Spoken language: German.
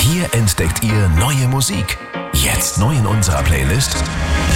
Hier entdeckt ihr neue Musik. Jetzt neu in unserer Playlist